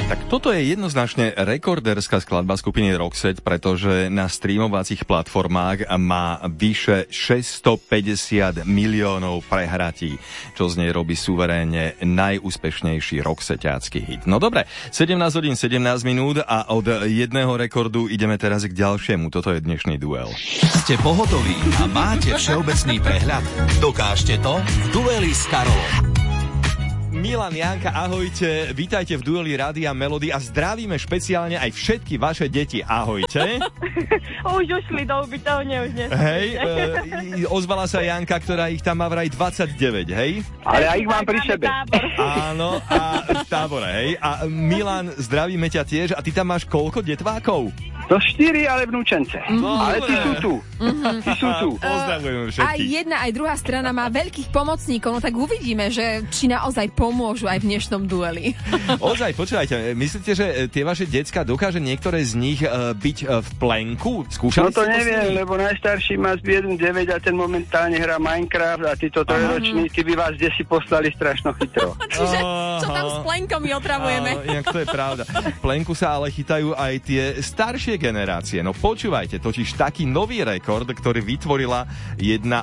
Tak toto je jednoznačne rekorderská skladba skupiny Roxette, pretože na streamovacích platformách má vyše 650 miliónov prehratí, čo z nej robí suverénne najúspešnejší roxeťácky hit. No dobre, 17 hodín 17 minút a od jedného rekordu ideme teraz k ďalšiemu. Toto je dnešný duel. Ste pohotoví a máte všeobecný prehľad? Dokážte to v dueli s Karolom. Milan, Janka, ahojte, vítajte v dueli Rádia Melody a zdravíme špeciálne aj všetky vaše deti. Ahojte. Už ušli do ubytovne, už nie. Hej, ozvala sa Janka, ktorá ich tam má vraj 29, hej? Ale ja ich mám pri sebe. Áno, a v tábore, hej? A Milan, zdravíme ťa tiež. A ty tam máš koľko detvákov? To 4, ale vnúčence. No, ale ty sú tu. Ty sú tu. Pozdravujeme všetkých. Aj jedna, aj druhá strana má veľkých pomocníkov, no tak uvidíme, že či naozaj pomôžu aj v dnešnom dueli. Ozaj, počúvajte, myslíte, že tie vaše decká dokáže niektoré z nich byť v plenku? Skúšali No to ste neviem, lebo najstarší má z 1,9 a ten momentálne hrá Minecraft a títo trojroční, tí by vás desi poslali strašno chytro. Čiže čo tam s plenkom my otravujeme? Inak to je pravda. V plenku sa ale chytajú aj tie staršie generácie. No počúvajte, totiž taký nový rekord, ktorý vytvorila jedna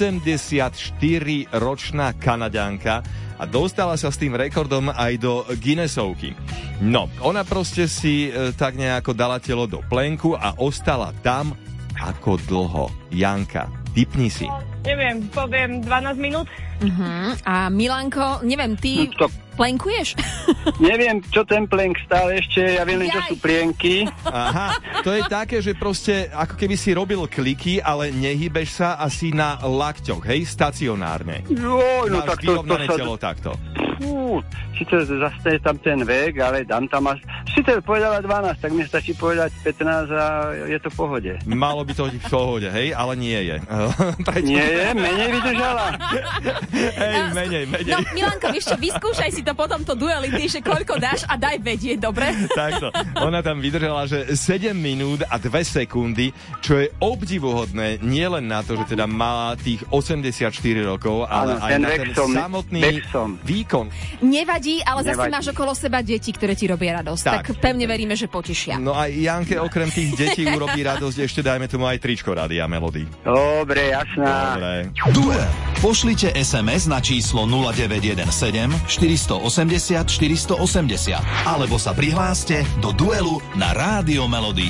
84-ročná Kanaďanka a dostala sa s tým rekordom aj do Guinnessovky. No, ona proste si tak nejako dala telo do plenku a ostala tam ako dlho. Janka, tipni si. Neviem, poviem 12 minút. A Milanko, neviem, ty plenkuješ? Neviem, čo ten plenk stále ešte, ja viem len, čo sú plienky. Aha, to je také, že proste ako keby si robil kliky, ale nehybeš sa asi na lakťoch, hej, stacionárne. Jo, no máš tak to sa... telo takto. Sice zase tam ten vek, ale dám tam asi... Sice povedala 12, tak mi stačí povedať 15 a je to v pohode. Malo by to byť v pohode, hej, ale nie je. Nie je? Menej vydržala. Hej, menej. No, Milanko, vieš čo, vyskúšaj si to po tomto dueli, ty, že koľko dáš a daj vedieť, dobre? Takto. Ona tam vydržala, že 7 minút a 2 sekundy, čo je obdivuhodné nielen na to, že teda má tých 84 rokov, ale aj na ten samotný výkon. Nevadí, ale zase máš okolo seba deti, ktoré ti robia radosť. Tak pevne veríme, že potešia. No aj Janke okrem tých detí urobí radosť, ešte dajme tomu aj tričko Rádia Melody. Dobre, jasná. Dobre. Duel. Pošlite SMS na číslo 0917 480 480 alebo sa prihláste do duelu na Rádio Melody.